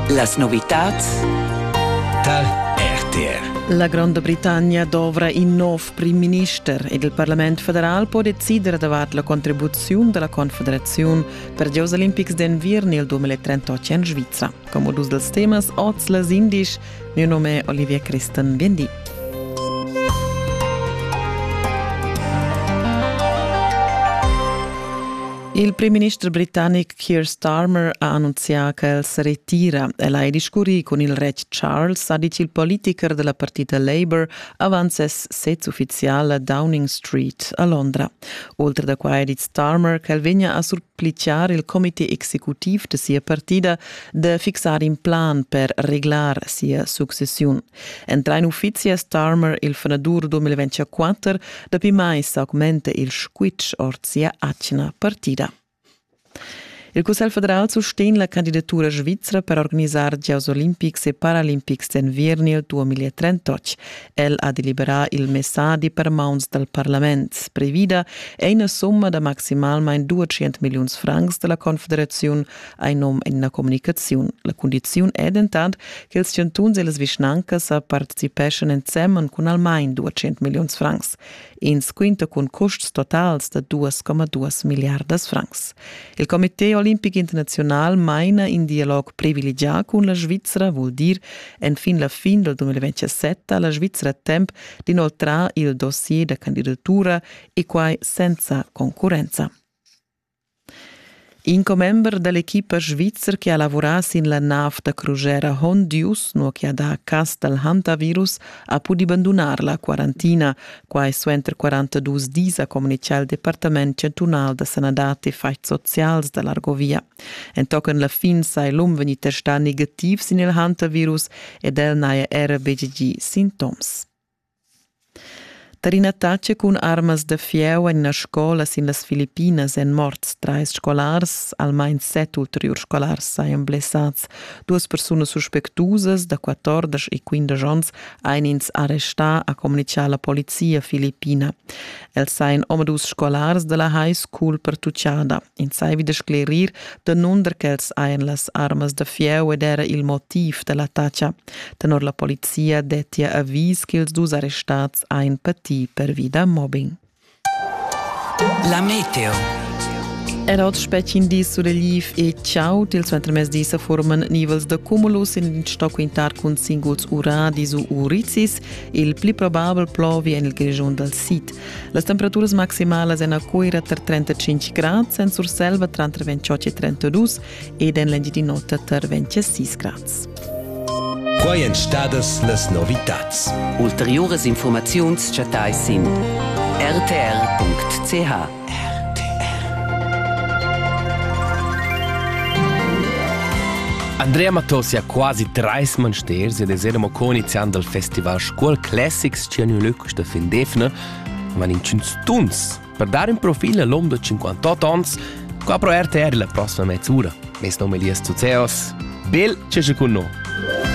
Las novitats da RTR. La Grande Britagna dovra in nov prim minister ed il Parlament federal può decidere davat la contribuzione della Confederazione per gli Olimpics d'inverno nel 2038 in Svizzera. Come dus dels temas, oz las indisch, mio nome è Olivia Christen Biendi. Il primo ministro britannico Keir Starmer ha annunziato che si ritira e l'ha discusso con il re Charles, ha detto il politico della partita Labour, avanti sede ufficiale a Downing Street a Londra. Oltre da qua ha detto Starmer che venga a supplicare il comité executivo di sia partita di fissare un plan per reglare sia successione. Entra in ufficio Starmer il fenadur 2024, dopo mai si aumenta il squitch or sia acina partita. Il Consiglio federale sostiene la candidatura svizzera per organizzare gli Olimpics e Paralympics d'inverno nel 2038. El ha deliberato il messaggio per mans del Parlamento. Previda è una somma da maximalmente 200 milioni di francs della Confederazione a nome in una comunicazione. La condizione è intanto che i cantoni e le vicinanze partecipano insieme con almeno 200 milioni di francs. In quinto con costi totali di 2,2 miliardi di francs. Il Comité Olimpico Internazionale maina in dialogo privilegiato con la Svizzera, vuol dire fin la fine del 2027 la Svizzera ha tempo di inoltrare il dossier di candidatura e qua senza concorrenza. In comembro dell'equipa svizzera che ha lavorato in la nave da crociera Hondius, no che ha da cas del hantavirus, ha potuto abbandonare la quarantina, qua su entro 42 giorni ha comunicato il Dipartimento Centunale di Sanità e Fatti Sociali dell'Argovia. En tochen la fin sai l'uomo veni testato negativo sin il hantavirus ed el naia RBGG sintoms. Tarinatace con armas de fieu in una scola in las Filipinas en morts 3 scolars, almeno 7 ulteriori scolars saien blessats. 2 persone suspectusas da 14 e 15 anni ein ins arrestar a comunicare la polizia filipina. El saien omedus scolars de la high school per Tuciada. In sai vide sclerir de nunder che els ein las armas de fieu ed era il motiv de la taccia. Tenor la polizia detia avvis che els dus arrestats ein patit per vida mobbing. La meteo. Erot specin di su relief e ciao til su entremes di sa forman nivels de cumulus in sto quintar con singuls uradi su uricis, il pli probabel plovi en il region del Sid. Las temperaturas maximales en a coira ter 35 gradi, en sur selva tra 28 e 32 ed en lendi di notte ter 26 gradi. Quai en stadas las novitats. Ulteriores informazions chatai sin rtr.ch. Andrea Matossi ha quasi 3 mansters ed eseremo co-iniziando il Festival School Classics Cianio Lücks da Findefne, ma in Cinstuns, per dare un profilo all'uomo di 58 anni, qua pro RTR la prossima mezz'ora. Mes nome Elias Zuzeos, bel c'è con noi.